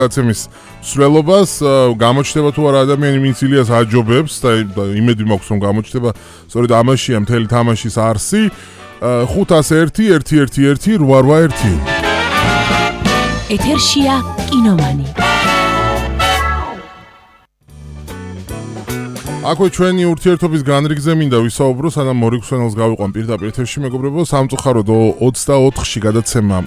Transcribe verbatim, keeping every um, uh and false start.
გადაცემის მსვლელობას გამოჩნდება თუ არა ადამიანი ვინც ილიას აჯობებს და იმედი მაქვს რომ გამოჩნდება სწორედ ამაშია მთელი თამაშის არსი ხუთას ერთი ერთი ერთი ერთი რვა რვა ერთი ეთერშია კინომანი აქვე ჩვენი ურთიერთობის განრიგზე მინდა ვისაუბრო სანამ მორიგ მსვენელს გავიყვან პირდაპირ ეთერში მეგობრებო სამწუხაროდ ოცდაოთხში გადაცემა